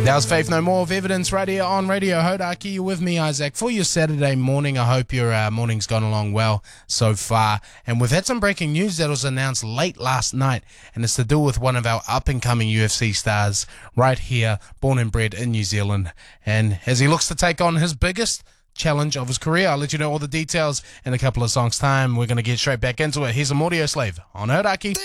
That was Faith No More of Evidence Radio on Radio Hodaki. You're with me, Isaac, for your Saturday morning. I hope your morning's gone along well so far. And we've had some breaking news that was announced late last night, and it's to do with one of our up-and-coming UFC stars right here, born and bred in New Zealand. And as he looks to take on his biggest challenge of his career, I'll let you know all the details in a couple of songs' time. We're going to get straight back into it. Here's some Audio Slave on Hodaki.